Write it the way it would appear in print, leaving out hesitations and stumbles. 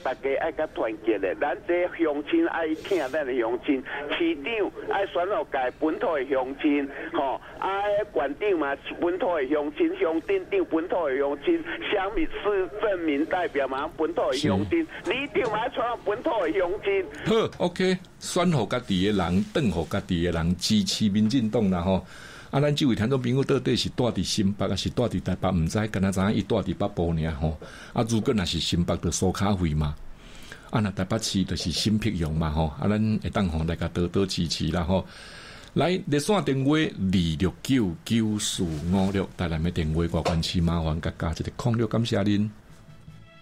大家爱甲团结的，咱这乡亲爱听咱的乡亲，市长爱选好家本土的乡亲，吼，县长嘛本土的乡亲，乡镇长本土的乡亲，乡民市政民代表嘛本土的乡亲，里长嘛选好本土的乡亲。 好 ，OK， 选好家己的人，当好家己的人，支持民进党啦吼。咱这位听众朋友到底是住伫新北，还是住伫台北？唔知，敢若知影伊住伫北部尔吼。如果若是新北，就苏卡费嘛。那台北市就是新北用嘛吼。咱会当互大家多多支持啦吼。来，热线电话26994556，带来咩电话？我关市麻烦甲加一个0 6，感谢您。